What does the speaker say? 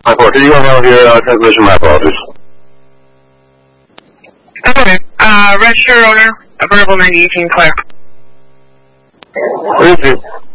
Could you go ahead with your transmission? My apologies. Okay. Register owner, Verbal 9018, Claire. Thank you.